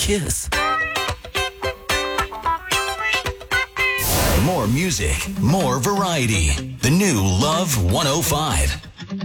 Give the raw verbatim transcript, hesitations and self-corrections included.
Kiss. More music, more variety. The new Love one oh five.